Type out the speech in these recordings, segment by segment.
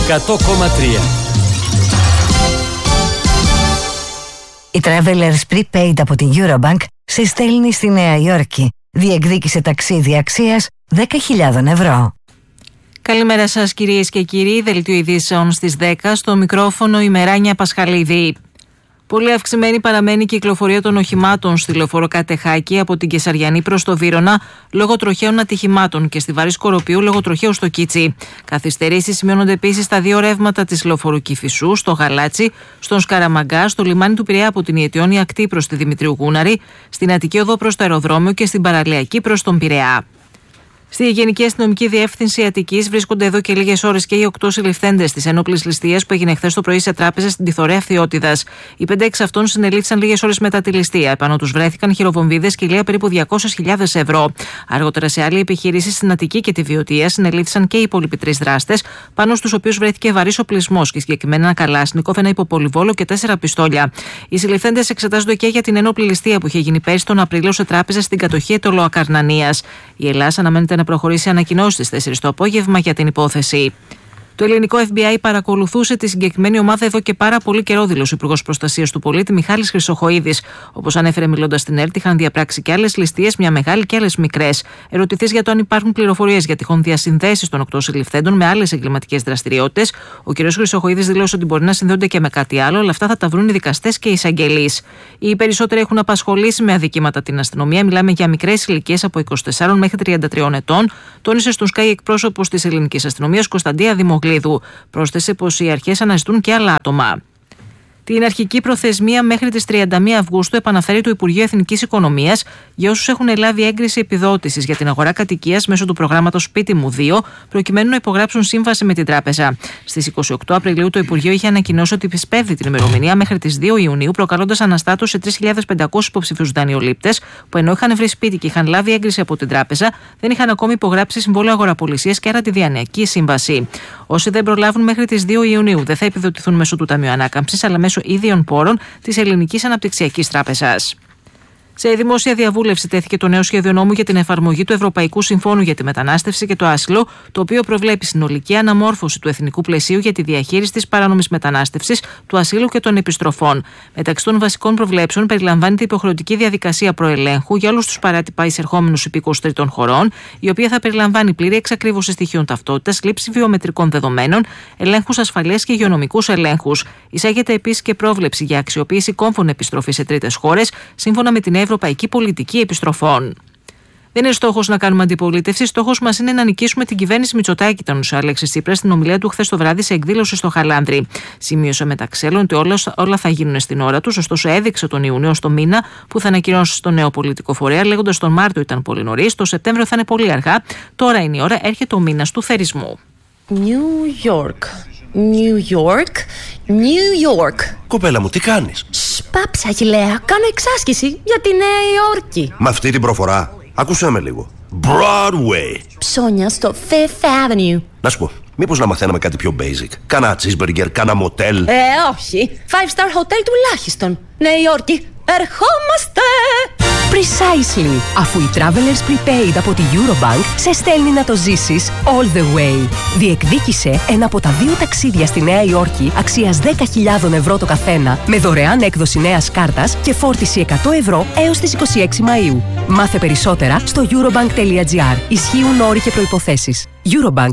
100,3. Η Travelers Prepaid από την Eurobank σε στέλνει στη Νέα Υόρκη. Διεκδίκησε ταξίδι αξίας 10.000 ευρώ. Καλημέρα σας κυρίες και κύριοι, δελτίο ειδήσεων στις 10, στο μικρόφωνο η Μεράνια Πασχαλίδη. Πολύ αυξημένη παραμένει η κυκλοφορία των οχημάτων στη λεωφόρο Κατεχάκη από την Κεσαριανή προς το Βύρωνα λόγω τροχαίων ατυχημάτων και στη Βαρύ Σκοροπιού λόγω τροχαίου στο Κίτσι. Καθυστερήσεις σημειώνονται επίσης στα δύο ρεύματα της λεωφόρου Κηφισού, στο Γαλάτσι, στον Σκαραμαγκά, στο λιμάνι του Πειραιά από την Ιετιόνη Ακτή προς τη Δημητρίου Γούναρη, στην Αττική Οδό προς το αεροδρόμιο και στην Παραλιακή προς τον Πειραιά. Στη Γενική Αστυνομική Διεύθυνση Αττικής βρίσκονται εδώ και λίγες ώρες και οι 8 συλληφθέντες της ενόπλης ληστείας που έγινε χθες το πρωί σε τράπεζα στην Τιθωρέα Φθιώτιδας. Οι 5-6 αυτών συνελήφθησαν λίγες ώρες μετά τη ληστεία. Επάνω τους βρέθηκαν χειροβομβίδες και ηλία περίπου 200.000 ευρώ. Αργότερα σε άλλη επιχείρηση στην Αττική και τη Βιωτία συνελήφθησαν και οι υπόλοιποι 3 δράστες, πάνω στους οποίους βρέθηκε βαρύς οπλισμός και συγκεκριμένα ένα καλάσνικοφ, ένα υποπολιβόλο και 4 πιστόλια. Οι συλληφθέντες εξετάζονται και για την ενόπλη ληστεία που είχε γίνει πέρσι τον Απρίλιο σε τράπεζα στην κατοχή Αιτωλοακαρνανίας. Η Ελλάδα αναμένεται να προχωρήσει ανακοινώσεις στις 4 το απόγευμα για την υπόθεση. Το ελληνικό FBI παρακολουθούσε τη συγκεκριμένη ομάδα εδώ και πάρα πολύ καιρό, δήλωσε ο Υπουργός Προστασίας του Πολίτη Μιχάλης Χρυσοχοΐδης. Όπως ανέφερε μιλώντας στην ΕΡΤ, είχαν διαπράξει και άλλες ληστείες, μια μεγάλη και άλλες μικρές. Ερωτηθείς για το αν υπάρχουν πληροφορίες για τυχόν διασυνδέσεις των 8 συλληφθέντων με άλλες εγκληματικές δραστηριότητες, ο κ. Χρυσοχοΐδης δήλωσε ότι μπορεί να συνδέονται και με κάτι άλλο, αλλά αυτά θα τα βρουν οι δικαστές και οι εισαγγελείς. Οι περισσότεροι έχουν απασχολήσει με αδικήματα την αστυνομία. Μιλάμε για μικρές ηλικίες από 24 μέχρι 33 ετών, τόνισε στον Sky εκπρόσωπος της ελληνικής αστυνομίας Κωνσταντία Δημογλίδου. Πρόσθεσε πως οι αρχές αναζητούν και άλλα άτομα. Την αρχική προθεσμία μέχρι τις 31 Αυγούστου επαναφέρει το Υπουργείο Εθνικής Οικονομίας για όσους έχουν λάβει έγκριση επιδότησης για την αγορά κατοικίας μέσω του προγράμματος Σπίτι μου 2, προκειμένου να υπογράψουν σύμβαση με την τράπεζα. Στις 28 Απριλίου το Υπουργείο είχε ανακοινώσει ότι επισπεύδει την ημερομηνία μέχρι τις 2 Ιουνίου, προκαλώντας αναστάτωση σε 3.500 υποψηφίους δανειολήπτες που ενώ είχαν βρει σπίτι και είχαν λάβει έγκριση από την τράπεζα, δεν είχαν ακόμη υπογράψει συμβόλαιο αγοραπολισίας και άρα τη διανοιακή σύμβαση. Όσοι δεν προλάβουν μέχρι τις 2 Ιουνίου δεν θα επιδοτηθούν μέσω του Ταμείου Ανάκαμψης, αλλά μέσω ίδιων πόρων της Ελληνικής Αναπτυξιακής Τράπεζας. Σε δημόσια διαβούλευση τέθηκε το νέο σχέδιο νόμου για την εφαρμογή του Ευρωπαϊκού Συμφώνου για τη Μετανάστευση και το Άσυλο, το οποίο προβλέπει συνολική αναμόρφωση του εθνικού πλαισίου για τη διαχείριση της παράνομης μετανάστευσης, του ασύλου και των επιστροφών. Μεταξύ των βασικών προβλέψεων περιλαμβάνεται υποχρεωτική διαδικασία προελέγχου για όλους τους παράτυπα εισερχόμενους υπηκόους τρίτων χωρών, η οποία θα περιλαμβάνει πλήρη εξακρίβωση στοιχείων ταυτότητας, λήψη βιομετρικών δεδομένων, ελέγχους ασφαλείας και υγειονομικούς ελέγχους. Εισάγεται επίσης και πρόβλεψη για αξιοποίηση κόμβων επιστροφής σε τρίτες χώρες, σύμφωνα με την Ευρωπαϊκή Πολιτική Επιστροφών. Δεν είναι στόχος να κάνουμε αντιπολίτευση. Στόχος μας είναι να νικήσουμε την κυβέρνηση Μητσοτάκη, τόνισε ο Αλέξης Τσίπρας στην ομιλία του χθες το βράδυ σε εκδήλωση στο Χαλάνδρι. Σημείωσε μεταξύ άλλων ότι όλα θα γίνουν στην ώρα τους, ωστόσο έδειξε τον Ιούνιο στο μήνα που θα ανακοινώσει στο νέο πολιτικό φορέα, λέγοντας τον Μάρτιο ήταν πολύ νωρίς, το Σεπτέμβριο θα είναι πολύ αργά. Τώρα είναι η ώρα, έρχεται ο μήνας του θερισμού. New York. New York. New York. Κοπέλα μου, τι κάνεις? Πάψε, Αχιλλέα, κάνω εξάσκηση για τη Νέα Υόρκη. Με αυτή την προφορά, άκουσέ με λίγο. Broadway. Ψώνια στο Fifth Avenue. Να σου πω, μήπως να μαθαίναμε κάτι πιο basic? Κάνα cheeseburger, κάνα motel. Όχι. 5-star hotel τουλάχιστον. Νέα Υόρκη, ερχόμαστε! Precisely, αφού η Travelers Prepaid από τη Eurobank σε στέλνει να το ζήσεις all the way. Διεκδίκησε ένα από τα 2 ταξίδια στη Νέα Υόρκη αξίας 10.000 ευρώ το καθένα, με δωρεάν έκδοση νέας κάρτας και φόρτιση 100 ευρώ έως τις 26 Μαΐου. Μάθε περισσότερα στο eurobank.gr. Ισχύουν όροι και προϋποθέσεις. Eurobank.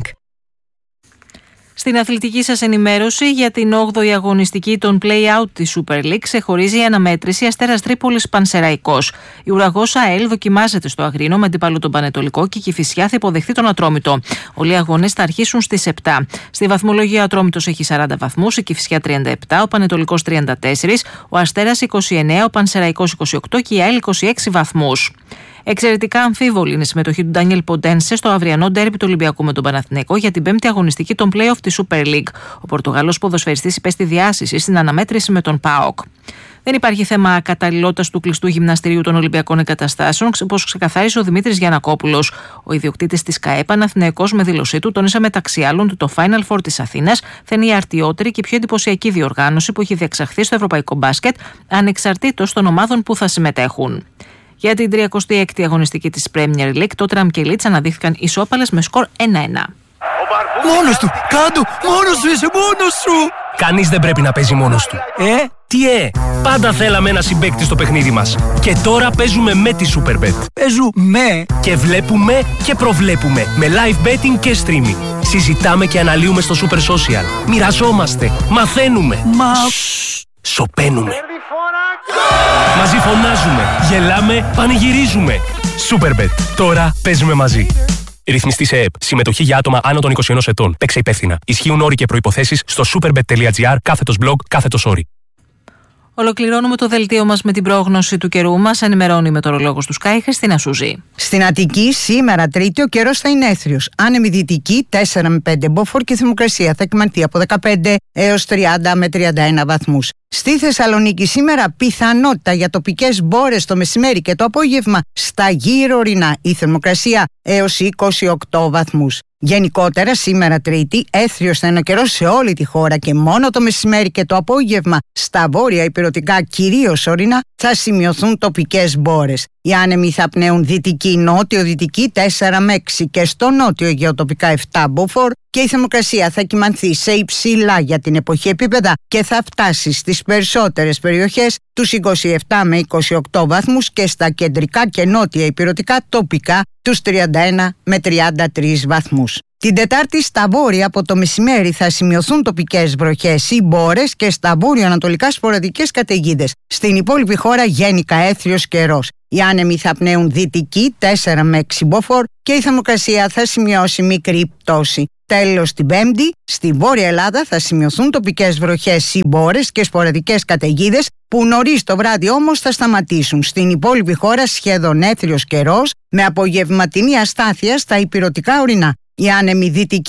Στην αθλητική σας ενημέρωση για την 8η αγωνιστική των play-out της Super League ξεχωρίζει η αναμέτρηση Αστέρας Τρίπολης Πανσεραϊκός. Η Ουραγός ΑΕΛ δοκιμάζεται στο Αγρίνο με αντίπαλο τον Πανετολικό και η Κηφισιά θα υποδεχθεί τον Ατρόμητο. Όλοι οι αγώνες θα αρχίσουν στις 7. Στη βαθμολογία ο Ατρόμητος έχει 40 βαθμούς, η Κηφισιά 37, ο Πανετολικός 34, ο Αστέρας 29, ο Πανσεραϊκός 28 και η ΑΕΛ 26 βαθμούς. Εξαιρετικά αμφίβολη είναι η συμμετοχή του Ντάνιελ Ποντένσε στο αυριανό ντέρμπι του Ολυμπιακού με τον Παναθηναϊκό για την 5η αγωνιστική των play-off της Super League. Ο Πορτογαλός ποδοσφαιριστής υπέστη διάσηση στην αναμέτρηση με τον ΠΑΟΚ. Δεν υπάρχει θέμα καταλληλότητας του κλειστού γυμναστηρίου των Ολυμπιακών Εγκαταστάσεων, όπως ξεκαθάρισε ο Δημήτρης Γιαννακόπουλος. Ο ιδιοκτήτης της ΚΑΕ Παναθηναϊκός με δήλωσή του τόνισε μεταξύ άλλων ότι το Final Four της Αθήνας θα είναι η αρτιότερη και πιο εντυπωσιακή διοργάνωση που έχει διεξαχθεί στο ευρωπαϊκό μπάσκετ, ανεξαρτήτως των ομάδων που θα συμμετέχουν. Για την 36η αγωνιστική της Premier League, το Tottenham και Leeds αναδείχθηκαν ισόπαλες με σκορ 1-1. Μόνος του! Κάντο! Μόνος σου είσαι! Μόνος σου! Κανείς δεν πρέπει να παίζει μόνος του. Τι πάντα θέλαμε ένα συμπαίκτη στο παιχνίδι μας. Και τώρα παίζουμε με τη Superbet. Παίζουμε! Και βλέπουμε και προβλέπουμε. Με live betting και streaming. Συζητάμε και αναλύουμε στο Super Social. Μοιραζόμαστε. Μαθαίνουμε. Σωπαίνουμε. Μαζί φωνάζουμε. Γελάμε. Πανηγυρίζουμε. Superbet. Τώρα παίζουμε μαζί. Ρυθμιστή σε ΕΕΠ. Συμμετοχή για άτομα άνω των 21 ετών. Παίξε υπεύθυνα. Ισχύουν όροι και προϋποθέσεις στο superbet.gr/blog/όροι. Ολοκληρώνουμε το δελτίο μας με την πρόγνωση του καιρού. Μας ενημερώνει η μετεωρολόγος του Sky, Χριστίνα Σούζη. Στην Αττική, σήμερα Τρίτη, ο καιρός θα είναι έθριος. Άνεμη δυτική 4 με 5 μποφόρ και η θερμοκρασία θα κυμανθεί από 15 έως 30 με 31 βαθμούς. Στη Θεσσαλονίκη σήμερα πιθανότητα για τοπικές μπόρες το μεσημέρι και το απόγευμα στα γύρω ορεινά. Η θερμοκρασία έως 28 βαθμούς. Γενικότερα σήμερα Τρίτη έθριος θα είναι ο καιρός σε όλη τη χώρα και μόνο το μεσημέρι και το απόγευμα στα βόρεια ηπειρωτικά κυρίως ορεινά θα σημειωθούν τοπικές μπόρες. Οι άνεμοι θα πνέουν δυτική-νότιο-δυτική 4 με 6 και στο νότιο γεωτοπικά 7 μποφόρ και η θερμοκρασία θα κυμανθεί σε υψηλά για την εποχή επίπεδα και θα φτάσει στις περισσότερες περιοχές τους 27 με 28 βαθμούς και στα κεντρικά και νότια ηπειρωτικά τοπικά τους 31 με 33 βαθμούς. Την Τετάρτη στα βόρεια από το μεσημέρι θα σημειωθούν τοπικές βροχές ή μπόρες και στα βόρειο-ανατολικά σποραδικές καταιγίδες. Στην υπόλοιπη χώρα γενικά έθριος καιρός. Οι άνεμοι θα πνέουν δυτική 4 με 6 μποφόρ και η θερμοκρασία θα σημειώσει μικρή πτώση. Τέλος, την Πέμπτη, στη Βόρεια Ελλάδα θα σημειωθούν τοπικές βροχές ή μπόρες και σποραδικές καταιγίδες που νωρίς το βράδυ όμως θα σταματήσουν. Στην υπόλοιπη χώρα σχεδόν έθριος καιρός με απογευματινή αστάθεια στα ηπειρωτικά ορεινά. Οι άνεμοι δυτικοί